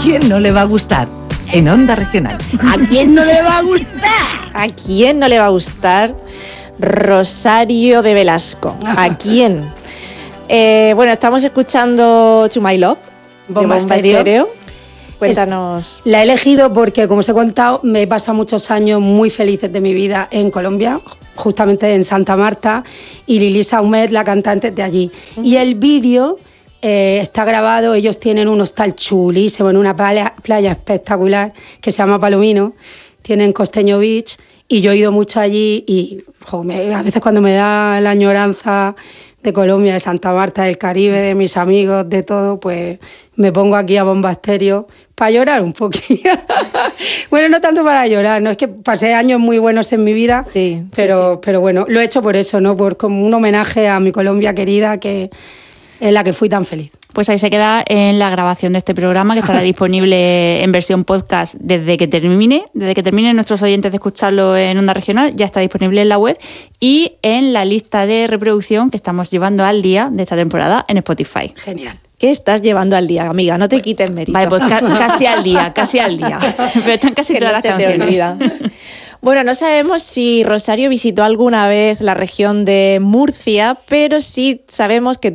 quién no le va a gustar? En Onda Regional. ¿A quién no le va a gustar? ¿A quién no le va a gustar Rosario de Velasco? ¿A quién? Bueno, estamos escuchando To My Love, Bomba de Bomba Estéreo. Estéreo. Cuéntanos. La he elegido porque, como os he contado, me he pasado muchos años muy felices de mi vida en Colombia, justamente en Santa Marta, y Lili Saumet, la cantante, de allí. Y el vídeo está grabado, ellos tienen un hostal chulísimo en una playa espectacular que se llama Palomino, tienen Costeño Beach, y yo he ido mucho allí y a veces cuando me da la añoranza de Colombia, de Santa Marta, del Caribe, de mis amigos, de todo, pues me pongo aquí a Bomba Estéreo para llorar un poquito. Bueno, no tanto para llorar, no es que pasé años muy buenos en mi vida, pero bueno, lo he hecho por eso, ¿no? Como un homenaje a mi Colombia querida, que en la que fui tan feliz. Pues ahí se queda en la grabación de este programa, que estará disponible en versión podcast desde que terminen nuestros oyentes de escucharlo en Onda Regional, ya está disponible en la web y en la lista de reproducción que estamos llevando al día de esta temporada en Spotify. Genial. ¿Qué estás llevando al día, amiga? No te quites mérito. Vale, pues casi al día. Pero están casi que todas no las se canciones. te olvida. Bueno, no sabemos si Rosario visitó alguna vez la región de Murcia, pero sí sabemos que